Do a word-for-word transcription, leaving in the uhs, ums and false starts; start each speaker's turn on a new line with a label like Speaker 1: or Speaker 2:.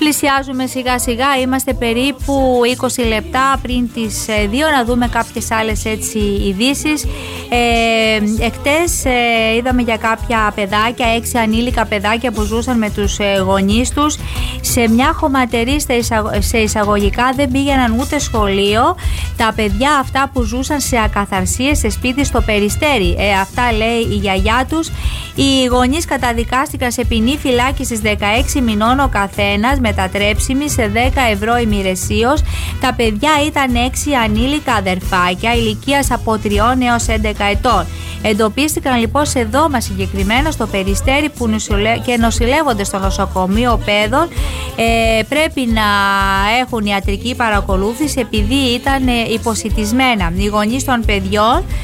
Speaker 1: Πλησιάζουμε σιγά σιγά, είμαστε περίπου είκοσι λεπτά πριν τις δύο, να δούμε κάποιες άλλες έτσι ειδήσεις. Ε, εκτές ε, είδαμε για κάποια παιδάκια, έξι ανήλικα παιδάκια που ζούσαν με τους ε, γονείς τους σε μια χωματερή σε εισαγωγικά, δεν πήγαιναν ούτε σχολείο. Τα παιδιά αυτά που ζούσαν σε ακαθαρσίες σε σπίτι στο Περιστέρι, ε, αυτά λέει η γιαγιά τους. Οι γονείς καταδικάστηκαν σε ποινή φυλάκισης δεκαέξι μηνών ο καθένας, μετατρέψιμη σε δέκα ευρώ ημηρεσίως. Τα παιδιά ήταν έξι ανήλικα αδερφάκια ηλικίας από τριών έως έντεκα ετών. Εντοπίστηκαν λοιπόν σε δώμα συγκεκριμένα στο Περιστέρι που νοσηλε... και νοσηλεύονται στο νοσοκομείο παιδών. Ε, πρέπει να έχουν ιατρική παρακολούθηση επειδή ήταν υποσιτισμένα. Οι γονείς των παιδιών